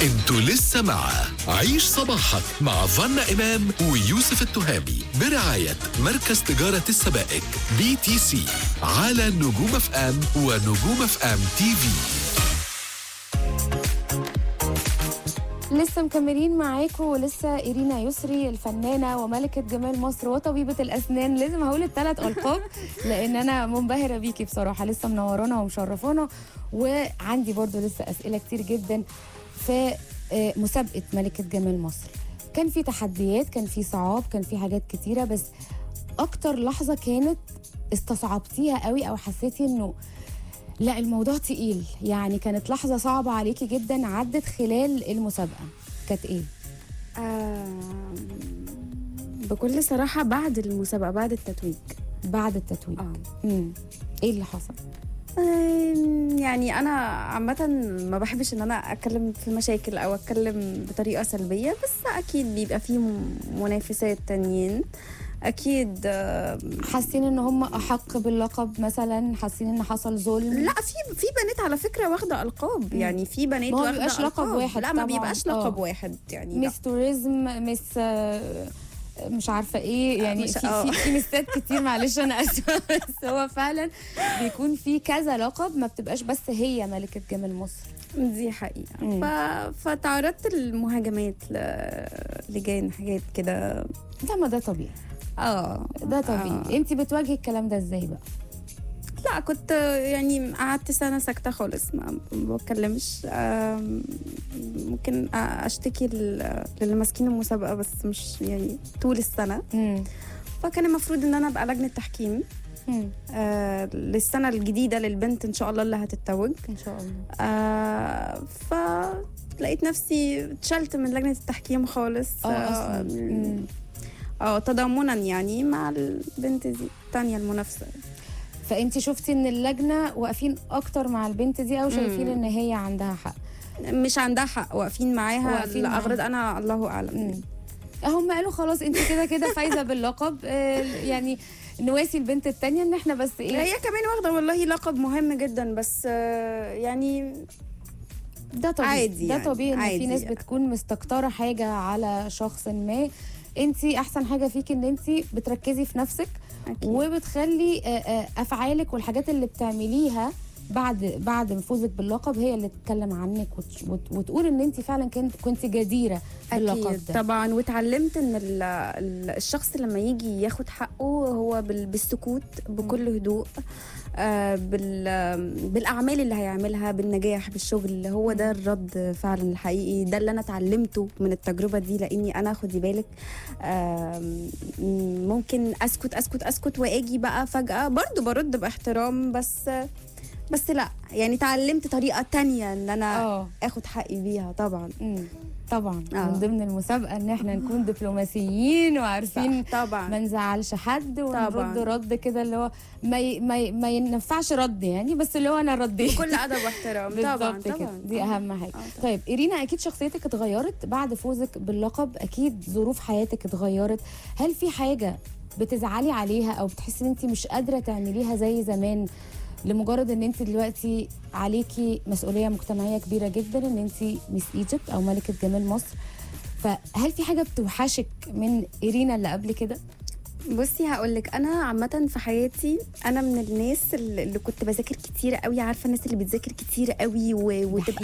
انتوا لسه مع عيش صباحك مع فانا إمام ويوسف التهامي برعاية مركز تجارة السبائك BTC على نجوم اف ام ونجوم اف ام تي في. لسه مكملين معاكم ولسه إيرينا يسري الفنانة وملكة جمال مصر وطبيبة الأسنان. لازم هقول الثلاث ألقاب لأن أنا منبهرة بيكي بصراحة، لسه منورانا ومشرفانا. وعندي برضو لسه أسئلة كتير جدا في مسابقة ملكة جمال مصر. كان في تحديات، كان في صعاب، كان في حاجات كتيرة، بس أكتر لحظة كانت استصعبتيها قوي أو حسيتي إنه لا الموضوع تقيل، يعني كانت لحظة صعبة عليكي جدا عدت خلال المسابقة، كانت ايه؟ بكل صراحة بعد المسابقة، بعد التتويج. بعد التتويج. ايه اللي حصل؟ يعني انا عامة ما بحبش ان انا اتكلم في مشاكل او اتكلم بطريقة سلبية، بس اكيد بيبقى فيه منافسات تانيين. اكيد حاسين ان هم احق باللقب مثلا؟ حاسين ان حصل ظلم؟ لا، في بنات على فكره واخده القاب. يعني في بنات واخده ما بيبقاش لقب واحد. لا، ما بيبقاش لقب واحد. يعني مس توريزم، مس مش عارفه ايه، يعني في مستات كتير. معلش انا اسفه، بس هو فعلا بيكون في كذا لقب، ما بتبقاش بس هي ملكه جمال مصر. دي حقيقه. فتعرضت المهاجمات لجان حاجات كده. ده طبيعي. ده طبيعي. انت بتواجهي الكلام ده ازاي بقى؟ لا، كنت يعني قعدت سنه ساكته خالص، ما بتكلمش. ممكن اشتكي للي ماسكين المسابقه، بس مش يعني طول السنه. فكان المفروض ان انا ابقى لجنه تحكيم للسنه الجديده للبنت ان شاء الله اللي هتتوج ان شاء الله. فلقيت نفسي اتشلت من لجنه التحكيم خالص. اصلا تضامنا يعني مع البنت دي الثانيه المنافسه. فانت شفتي ان اللجنه واقفين اكتر مع البنت دي، او شايفين ان هي عندها حق؟ مش عندها حق، واقفين معاها لاغراض انا الله اعلم. هم قالوا خلاص انت كده كده فايزه باللقب، يعني نواسي البنت الثانيه ان احنا بس ايه. هي كمان واخده والله لقب مهم جدا، بس يعني ده طبيعي. عادي. ده طبيعي ان في ناس يعني بتكون مستكتره حاجه على شخص ما. انت احسن حاجه فيكي ان انت بتركزي في نفسك. أكيد. وبتخلي افعالك والحاجات اللي بتعمليها بعد فوزك باللقب هي اللي تتكلم عنك وتقول ان انت فعلا كنت جديره باللقب ده. طبعا. واتعلمت ان الشخص لما يجي ياخد حقه هو بالسكوت، بكل هدوء، بالاعمال اللي هيعملها، بالنجاح، بالشغل. هو ده الرد فعلا الحقيقي. ده اللي انا اتعلمته من التجربه دي، لاني انا خدي بالك ممكن اسكت واجي بقى فجاه برضو برد باحترام، بس لا، يعني تعلمت طريقه تانية ان انا اخد حقي بيها. طبعا طبعا من ضمن المسابقه ان احنا نكون دبلوماسيين وعارفين طبعا ما نزعلش حد ونرد رد كده اللي هو ما ينفعش رد، يعني بس اللي هو انا رديت بكل ادب واحترام. طبعا دي اهم حاجه. طيب إيرينا، اكيد شخصيتك اتغيرت بعد فوزك باللقب، اكيد ظروف حياتك اتغيرت. هل في حاجه بتزعلي عليها او بتحسي ان انت مش قادره تعمليها زي زمان، لمجرد ان انت دلوقتي عليكي مسؤوليه مجتمعيه كبيره جدا ان انت ميس ايجيبت او ملكه جمال مصر؟ فهل في حاجه بتوحشك من إيرينا اللي قبل كده؟ بصي هقولك، انا عامه في حياتي انا من الناس اللي كنت بذاكر كتير قوي. عارفه الناس اللي بتذاكر كتير قوي وتبقى